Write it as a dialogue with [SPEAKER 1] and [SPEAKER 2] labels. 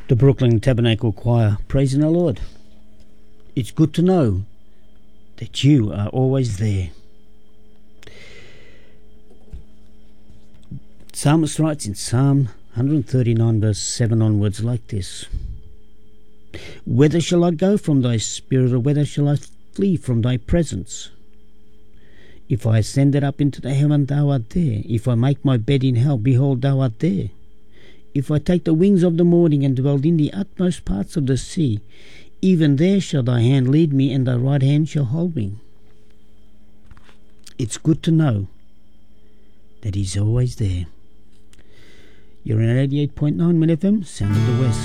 [SPEAKER 1] The Brooklyn Tabernacle Choir, praising the Lord. It's good to know that you are always there. Psalmist writes in Psalm 139 verse 7 onwards like this: Whither shall I go from thy spirit, or whither shall I flee from thy presence? If I ascended up into the heaven, thou art there. If I make my bed in hell, behold, thou art there. If I take the wings of the morning and dwell in the utmost parts of the sea, even there shall thy hand lead me, and thy right hand shall hold me. It's good to know that he's always there. You're in 88.9 FM, Sound of the West.